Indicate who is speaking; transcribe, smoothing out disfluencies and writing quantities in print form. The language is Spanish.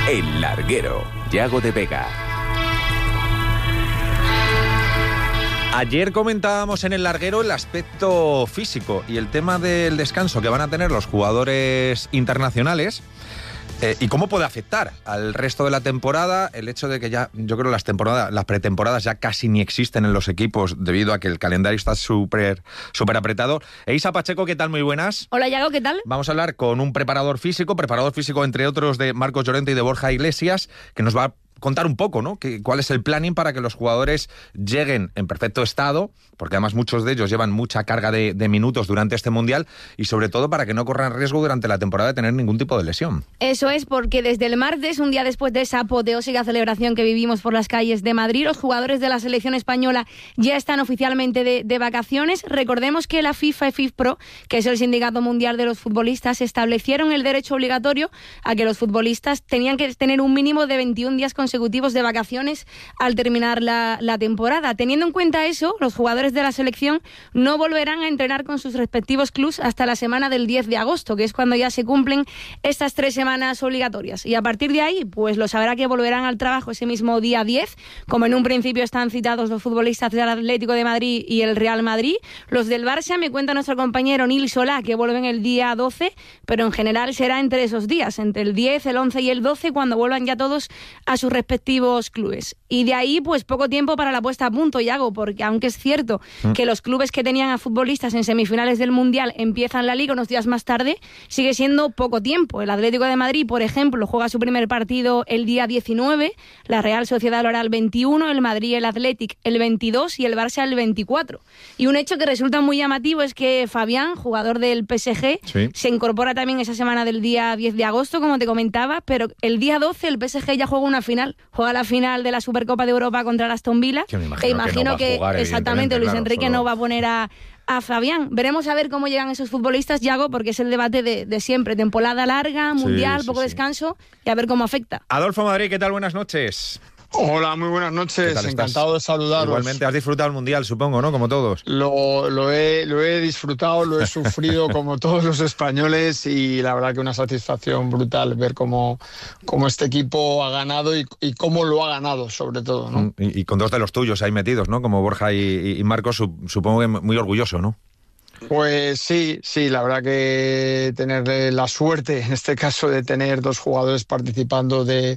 Speaker 1: El Larguero, Yago de Vega.
Speaker 2: Ayer comentábamos en El Larguero el aspecto físico y el tema del descanso que van a tener los jugadores internacionales. ¿Y cómo puede afectar al resto de la temporada el hecho de que ya, yo creo, las pretemporadas ya casi ni existen en los equipos debido a que el calendario está súper apretado? Eisa Pacheco, ¿qué tal? Muy buenas.
Speaker 3: Hola, Yago, ¿qué tal?
Speaker 2: Vamos a hablar con un preparador físico entre otros de Marcos Llorente y de Borja Iglesias, que nos va a contar un poco, ¿no? ¿Cuál es el planning para que los jugadores lleguen en perfecto estado? Porque además muchos de ellos llevan mucha carga de minutos durante este Mundial y sobre todo para que no corran riesgo durante la temporada de tener ningún tipo de lesión.
Speaker 3: Eso es, porque desde el martes, un día después de esa apoteósica celebración que vivimos por las calles de Madrid, los jugadores de la selección española ya están oficialmente de vacaciones. Recordemos que la FIFA y FIFPro, que es el Sindicato Mundial de los Futbolistas, establecieron el derecho obligatorio a que los futbolistas tenían que tener un mínimo de 21 días consecutivos de vacaciones al terminar la temporada. Teniendo en cuenta eso, los jugadores de la selección no volverán a entrenar con sus respectivos clubs hasta la semana del 10 de agosto, que es cuando ya se cumplen estas 3 semanas obligatorias. Y a partir de ahí, pues lo sabrá que volverán al trabajo ese mismo día 10, como en un principio están citados los futbolistas del Atlético de Madrid y el Real Madrid. Los del Barça, me cuenta nuestro compañero Nil Solá, que vuelven el día 12, pero en general será entre esos días, entre el 10, el 11 y el 12, cuando vuelvan ya todos a sus respectivos clubes. Y de ahí, pues poco tiempo para la puesta a punto, Yago, porque aunque es cierto que los clubes que tenían a futbolistas en semifinales del Mundial empiezan la Liga unos días más tarde, sigue siendo poco tiempo. El Atlético de Madrid, por ejemplo, juega su primer partido el día 19, la Real Sociedad lo hará el 21, el Madrid, el Athletic el 22 y el Barça el 24. Y un hecho que resulta muy llamativo es que Fabián, jugador del PSG, se incorpora también esa semana del día 10 de agosto, como te comentaba, pero el día 12 el PSG ya juega una final, juega la final de la Supercopa de Europa contra el Aston Villa, que imagino que exactamente Luis Enrique no va a poner a Fabián. Veremos a ver cómo llegan esos futbolistas, Yago, porque es el debate de siempre, temporada larga, mundial, poco descanso, y a ver cómo afecta.
Speaker 2: Adolfo Madrid, ¿qué tal? Buenas noches.
Speaker 4: Hola, muy buenas noches, encantado de saludaros.
Speaker 2: Igualmente, has disfrutado el Mundial, supongo, ¿no? Como todos.
Speaker 4: Lo he disfrutado, lo he sufrido como todos los españoles y la verdad que una satisfacción brutal ver cómo este equipo ha ganado y cómo lo ha ganado, sobre todo, ¿no?
Speaker 2: Y con 2 de los tuyos ahí metidos, ¿no? Como Borja y Marcos, supongo que muy orgulloso, ¿no?
Speaker 4: Pues sí, la verdad que tener la suerte, en este caso, de tener 2 jugadores participando de